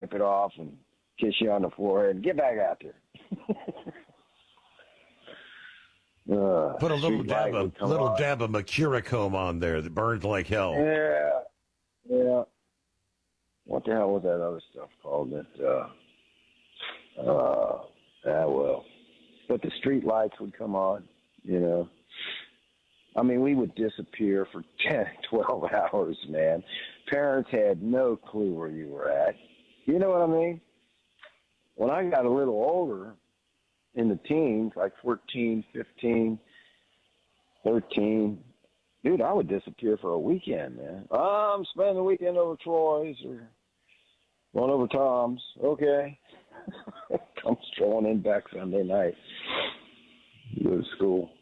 wipe it off and kiss you on the forehead. Get back out there. Put a little dab of mercurochrome on there that burns like hell. Yeah. What the hell was that other stuff called? Well. But the street lights would come on, I mean, we would disappear for 10, 12 hours, man. Parents had no clue where you were at. You know what I mean? When I got a little older, in the teens, like 14, 15, 13, dude, I would disappear for a weekend, man. I'm spending the weekend over Troy's or going over Tom's. Okay. Come strolling in back Sunday night. Go to school.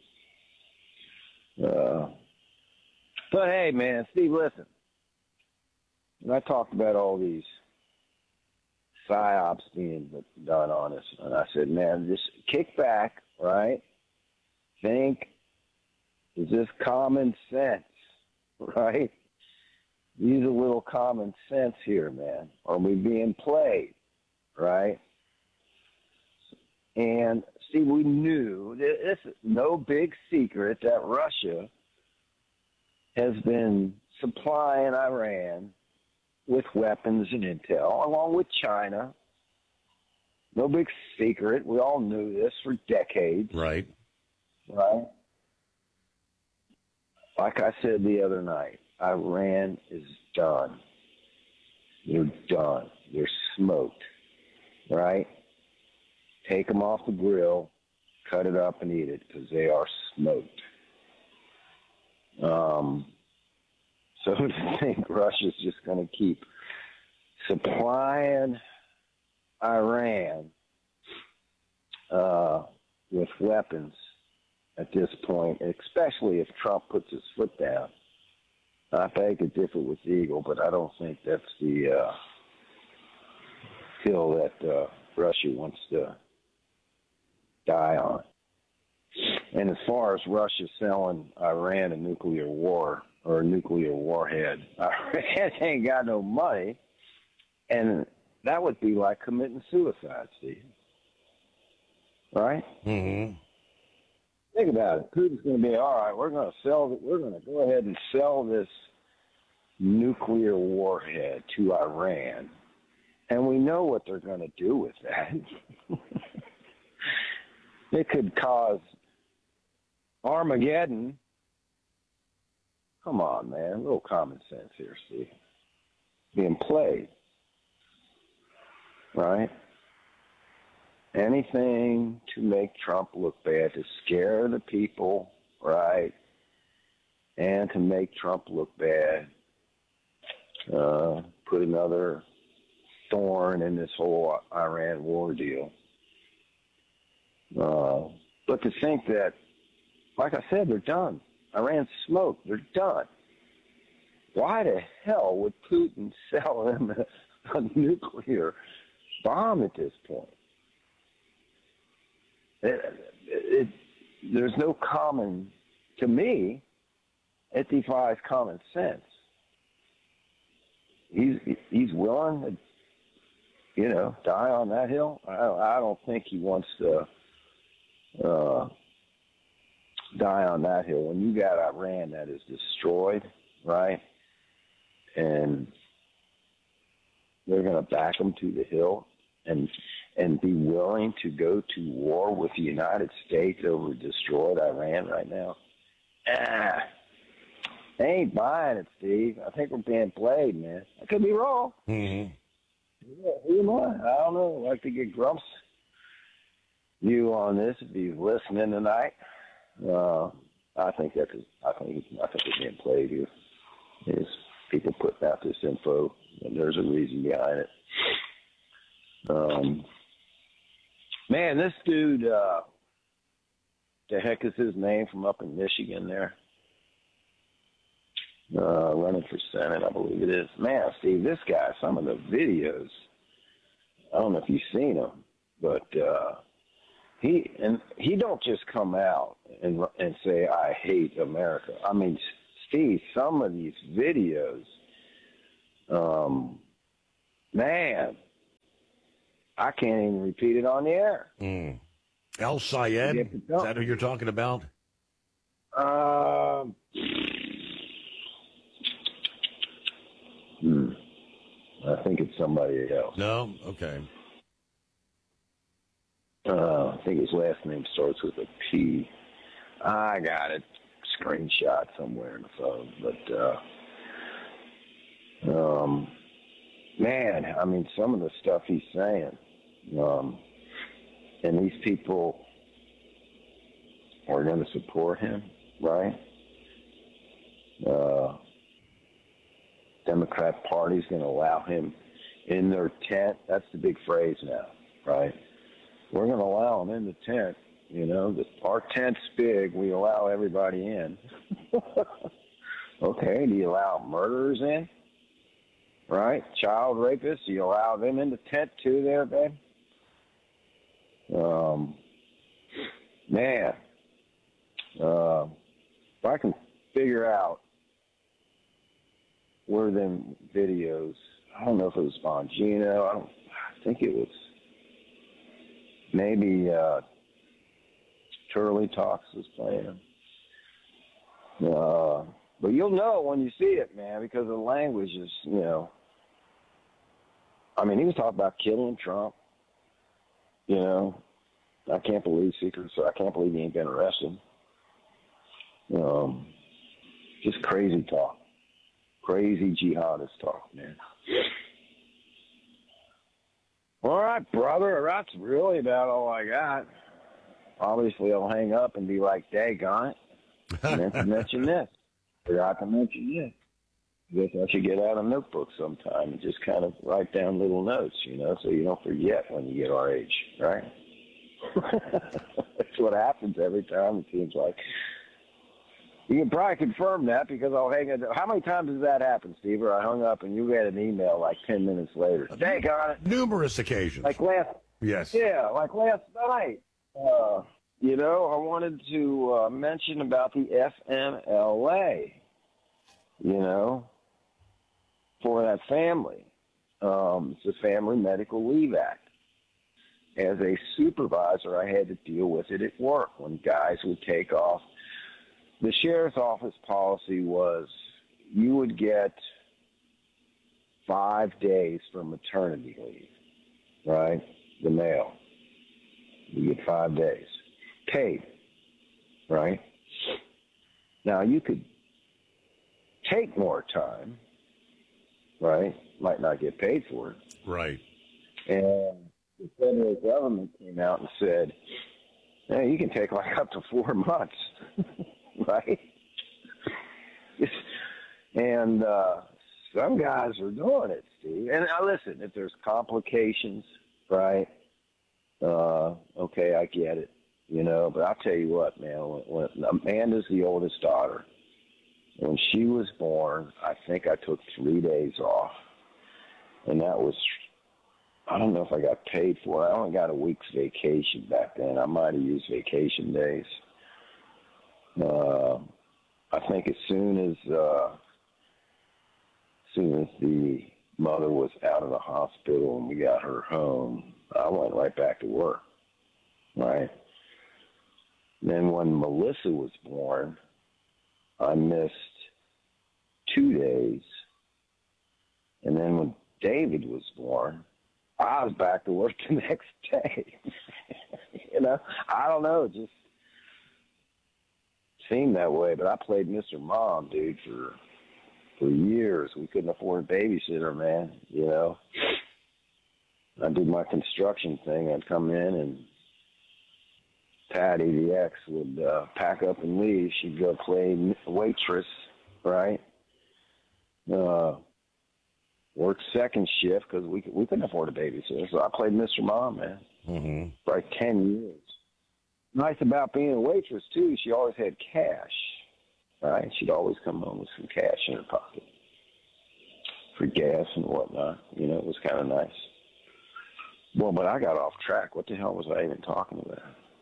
But hey, man, Steve, listen. And I talked about all these psyops being done on us, and I said, man, just kick back, right? Think, is this common sense, right? Use a little common sense here, man. Are we being played, right? And see, we knew, this is no big secret that Russia has been supplying Iran with weapons and intel, along with China. No big secret. We all knew this for decades. Right. Right? Like I said the other night, Iran is done. They're done. They're smoked. Right? Take them off the grill, cut it up and eat it because they are smoked. So to think Russia's just going to keep supplying Iran with weapons at this point, especially if Trump puts his foot down. I beg to differ with Eagle, but I don't think that's the hill that Russia wants to die on. And as far as Russia selling Iran a nuclear war or a nuclear warhead, Iran ain't got no money, and that would be like committing suicide, Steve. Right? Mm-hmm. Think about it. Putin's going to be, all right, we're going to go ahead and sell this nuclear warhead to Iran, and we know what they're going to do with that. It could cause Armageddon. Come on, man. A little common sense here, Steve. Being played. Right? Anything to make Trump look bad, to scare the people, right? And to make Trump look bad. Put another thorn in this whole Iran war deal. But to think that, like I said, they're done. Iran's smoked. They're done. Why the hell would Putin sell them a nuclear bomb at this point? There's no common, to me, it defies common sense. He's willing to, die on that hill. I don't think he wants to die on that hill. When you got Iran that is destroyed, right, and they're going to back them to the hill and be willing to go to war with the United States over destroyed Iran right now. They ain't buying it, Steve. I think we're being played, man. I could be wrong. Mm-hmm. Yeah, who am I? I don't know. I'd like to get Grump's view on this if he's listening tonight. I think we're being played here. There's people putting out this info, and there's a reason behind it. Man, this dude, the heck is his name from up in Michigan there? Running for Senate, I believe it is. Man, Steve, this guy, some of the videos, I don't know if you've seen them, but he don't just come out and say, I hate America. I mean, Steve, some of these videos, man, I can't even repeat it on the air. El Sayed? Is that who you're talking about? I think it's somebody else. No? Okay. I think his last name starts with a P. I got it. Screenshot somewhere in the phone. But, man, I mean, some of the stuff he's saying. And these people are going to support him, right? Democrat Party's going to allow him in their tent. That's the big phrase now, right? We're going to allow him in the tent. You know, our tent's big. We allow everybody in. Okay, do you allow murderers in? Right? Child rapists, do you allow them in the tent too there, babe? Man, if I can figure out where them videos, I don't know if it was Bongino, I think it was maybe Turley Talks was playing them. But you'll know when you see it, man, because the language is, you know, I mean, he was talking about killing Trump. You know, I can't believe secrets. I can't believe he ain't been arrested. Just crazy talk. Crazy jihadist talk, man. All right, brother. That's really about all I got. Obviously, I'll hang up and be like, daggone it. I meant to mention this. Forgot to mention this. I guess I should get out a notebook sometime and just kind of write down little notes, you know, so you don't forget when you get our age, right? That's what happens every time, it seems like. You can probably confirm that because I'll hang it. How many times has that happened, Steve? Or I hung up and you get an email like 10 minutes later. Daggone it. Numerous occasions. Like last. Yes. Yeah, like last night. You know, I wanted to mention about the FMLA, you know, for that family. It's the Family Medical Leave Act. As a supervisor, I had to deal with it at work when guys would take off. The sheriff's office policy was you would get 5 days for maternity leave, right? The male. You get 5 days. Paid, right? Now, you could take more time, right? Might not get paid for it. Right. And the federal government came out and said, hey, you can take like up to 4 months, right? And some guys are doing it, Steve. And listen, if there's complications, right, okay, I get it. You know, but I'll tell you what, man, when Amanda's the oldest daughter. When she was born, I think I took 3 days off. And that was, I don't know if I got paid for it. I only got a week's vacation back then. I might have used vacation days. I think as soon as the mother was out of the hospital and we got her home, I went right back to work, right? Then when Melissa was born, I missed 2 days. And then when David was born, I was back to work the next day. You know, I don't know, it just seemed that way. But I played Mr. Mom, dude, for years. We couldn't afford a babysitter, man, you know. I did my construction thing. I'd come in and Patty, the ex, would pack up and leave. She'd go play waitress, right? Worked second shift because we couldn't afford a babysitter. So I played Mr. Mom, man, for like 10 years. Nice about being a waitress, too, she always had cash, right? She'd always come home with some cash in her pocket for gas and whatnot. You know, it was kind of nice. Well, but I got off track. What the hell was I even talking about?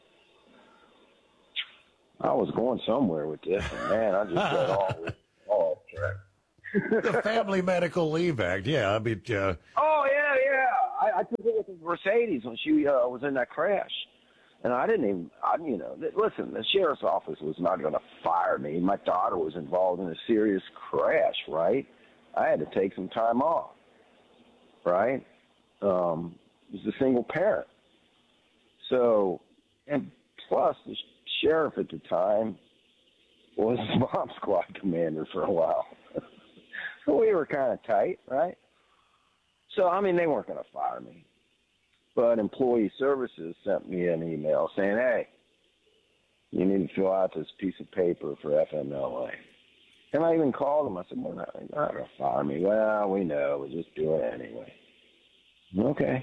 I was going somewhere with this, and man, I just got all off track. The Family Medical Leave Act, yeah. I mean, oh, yeah. I took it with the Mercedes when she was in that crash. And I didn't even, listen, the sheriff's office was not going to fire me. My daughter was involved in a serious crash, right? I had to take some time off, right? Was a single parent. So, and plus the sheriff at the time was bomb squad commander for a while. So we were kind of tight, right? So, I mean, they weren't going to fire me. But Employee Services sent me an email saying, hey, you need to fill out this piece of paper for FMLA. And I even called them. I said, well, they're not going to fire me. Well, we know. We'll just do it anyway. Okay.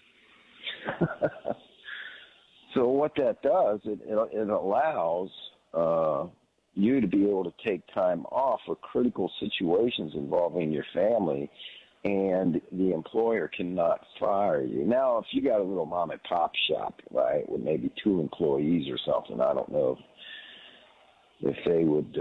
So what that does, it allows you to be able to take time off for critical situations involving your family, and the employer cannot fire you. Now, if you got a little mom and pop shop, right, with maybe 2 employees or something, I don't know if they would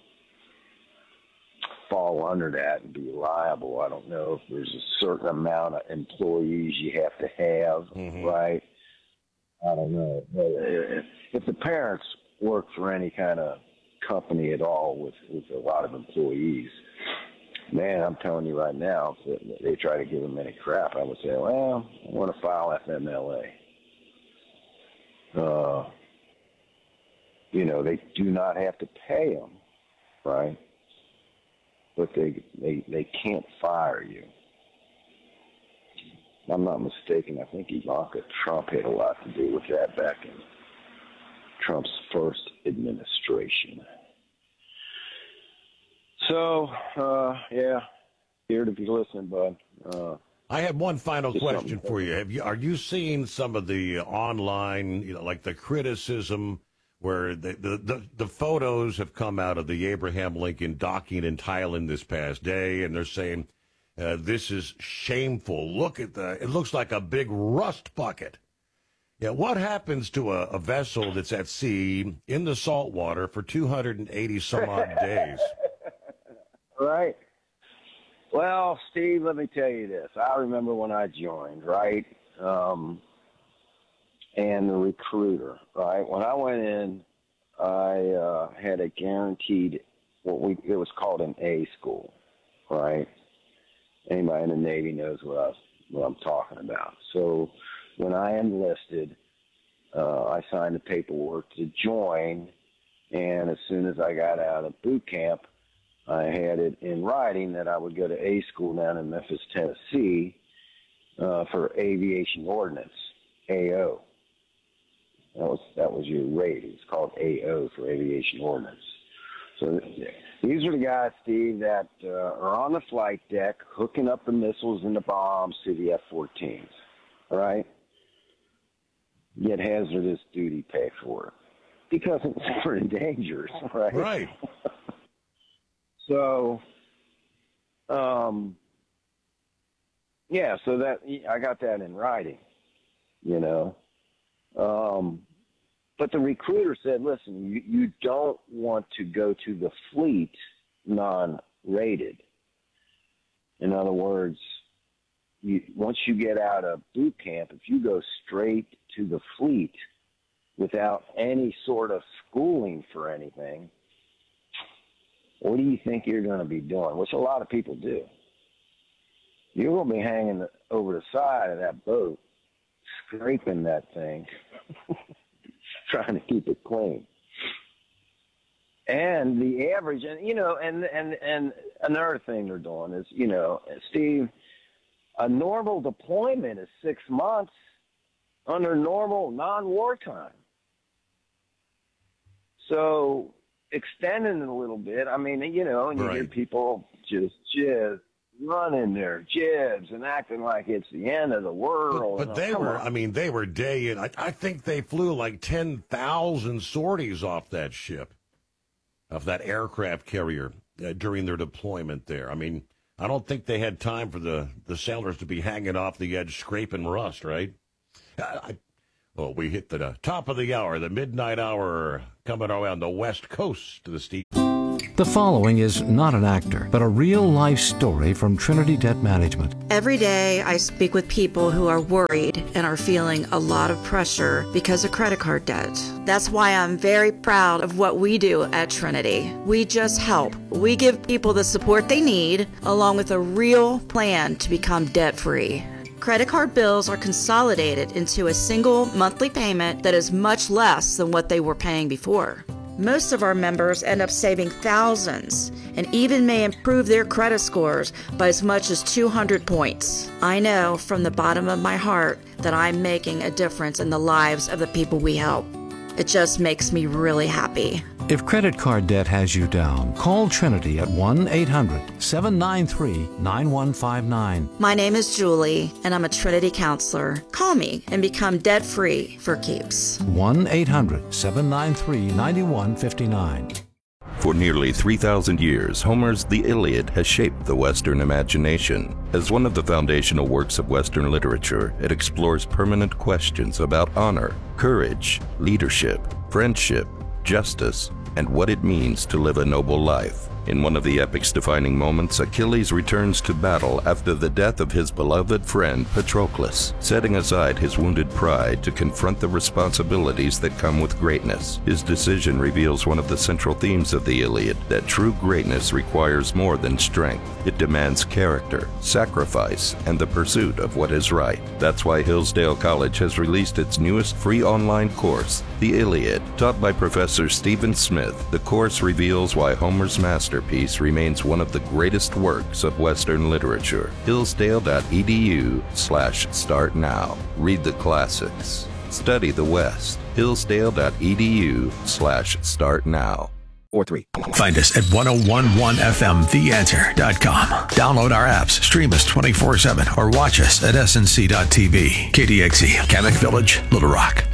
fall under that and be liable. I don't know if there's a certain amount of employees you have to have, right? I don't know. But if the parents work for any kind of company at all with a lot of employees, man, I'm telling you right now, if they try to give them any crap, I would say, well, I want to file FMLA. They do not have to pay them, right? But they can't fire you. If I'm not mistaken, I think Ivanka Trump had a lot to do with that back in Trump's first administration. So, yeah, here to be listening, bud. I have one final question for you. Are you seeing some of the online, like the criticism where the photos have come out of the Abraham Lincoln docking in Thailand this past day, and they're saying this is shameful. Look at it looks like a big rust bucket. Yeah, what happens to a vessel that's at sea in the salt water for 280 some odd days? Right. Well, Steve, let me tell you this. I remember when I joined, right? And the recruiter, right? When I went in, I had a guaranteed, it was called an A school, right? Anybody in the Navy knows what I'm talking about. So when I enlisted, I signed the paperwork to join, and as soon as I got out of boot camp, I had it in writing that I would go to A school down in Memphis, Tennessee, for aviation ordnance, AO. That was your rate. It was called AO for aviation ordnance. So these are the guys, Steve, that are on the flight deck hooking up the missiles and the bombs to the F-14s, all right? Get hazardous duty pay for it because it's pretty dangerous, right? Right. So, yeah, so that I got that in writing, but the recruiter said, listen, you don't want to go to the fleet non-rated. In other words, once you get out of boot camp, if you go straight to the fleet without any sort of schooling for anything, what do you think you're going to be doing? Which a lot of people do. You're going to be hanging over the side of that boat, scraping that thing, trying to keep it clean. And the average, and another thing they're doing is, Steve, a normal deployment is 6 months under normal non-wartime. So extending it a little bit, I mean, and you hear people just running their jibs and acting like it's the end of the world. But they were day in. I think they flew like 10,000 sorties off that ship, off that aircraft carrier during their deployment there. I mean, I don't think they had time for the sailors to be hanging off the edge, scraping rust, right? Well, we hit the top of the hour, the midnight hour, coming around the West Coast to the Steve. The following is not an actor, but a real-life story from Trinity Debt Management. Every day I speak with people who are worried and are feeling a lot of pressure because of credit card debt. That's why I'm very proud of what we do at Trinity. We just help. We give people the support they need, along with a real plan to become debt-free. Credit card bills are consolidated into a single monthly payment that is much less than what they were paying before. Most of our members end up saving thousands and even may improve their credit scores by as much as 200 points. I know from the bottom of my heart that I'm making a difference in the lives of the people we help. It just makes me really happy. If credit card debt has you down, call Trinity at 1-800-793-9159. My name is Julie, and I'm a Trinity counselor. Call me and become debt-free for keeps. 1-800-793-9159. For nearly 3,000 years, Homer's The Iliad has shaped the Western imagination. As one of the foundational works of Western literature, it explores permanent questions about honor, courage, leadership, friendship, justice, and what it means to live a noble life. In one of the epic's defining moments, Achilles returns to battle after the death of his beloved friend Patroclus, setting aside his wounded pride to confront the responsibilities that come with greatness. His decision reveals one of the central themes of the Iliad, that true greatness requires more than strength. It demands character, sacrifice, and the pursuit of what is right. That's why Hillsdale College has released its newest free online course, The Iliad. Taught by Professor Stephen Smith, the course reveals why Homer's masterpiece remains one of the greatest works of Western literature. Hillsdale.edu/start now. Read the classics. Study the West. Hillsdale.edu/start now. 4-3. Find us at 1011fmtheanswer.com. Download our apps, stream us 24/7, or watch us at snc.tv. KDXE, Kamek Village, Little Rock.